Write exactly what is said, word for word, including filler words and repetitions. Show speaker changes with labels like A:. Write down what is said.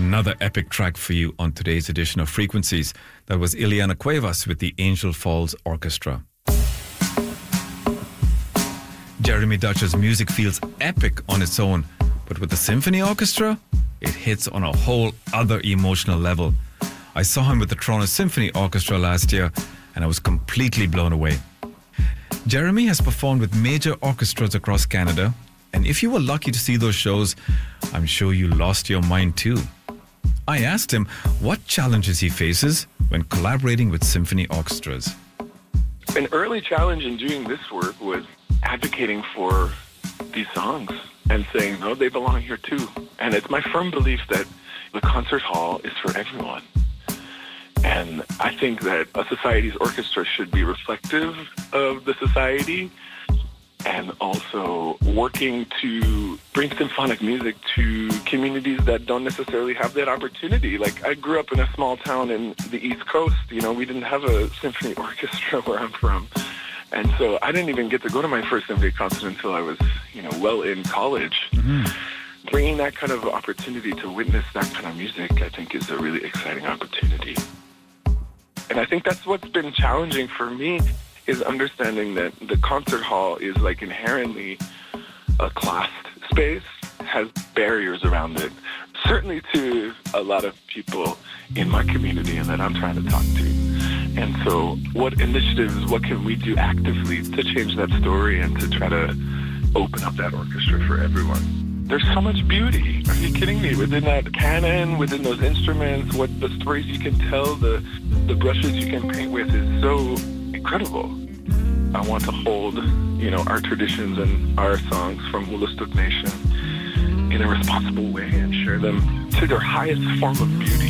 A: Another epic track for you on today's edition of Frequencies. That was Ileana Cuevas with the Angel Falls Orchestra. Jeremy Dutcher's music feels epic on its own, but with the symphony orchestra, it hits on a whole other emotional level. I saw him with the Toronto Symphony Orchestra last year, and I was completely blown away. Jeremy has performed with major orchestras across Canada, and if you were lucky to see those shows, I'm sure you lost your mind too. I asked him what challenges he faces when collaborating with symphony orchestras.
B: An early challenge in doing this work was advocating for these songs and saying, no, they belong here too. And it's my firm belief that the concert hall is for everyone. And I think that a society's orchestra should be reflective of the society, and also working to bring symphonic music to communities that don't necessarily have that opportunity. Like, I grew up in a small town in the East Coast. You know, we didn't have a symphony orchestra where I'm from. And so I didn't even get to go to my first symphony concert until I was, you know, well in college. Mm-hmm. Bringing that kind of opportunity to witness that kind of music, I think, is a really exciting opportunity. And I think that's what's been challenging for me, is understanding that the concert hall is like inherently a classed space, has barriers around it, certainly to a lot of people in my community and that I'm trying to talk to. And so what initiatives, what can we do actively to change that story and to try to open up that orchestra for everyone? There's so much beauty. Are you kidding me? Within that canon, within those instruments, what the stories you can tell, the, the brushes you can paint with is so incredible. I want to hold, you know, our traditions and our songs from Wolastoq Nation in a responsible way and share them to their highest form of beauty.